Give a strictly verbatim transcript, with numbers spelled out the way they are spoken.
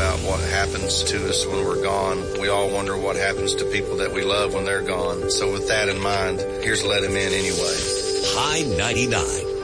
about what happens to us when we're gone. We all wonder what happens to people that we love when they're gone. So with that in mind, here's Let Him In Anyway. High ninety-nine.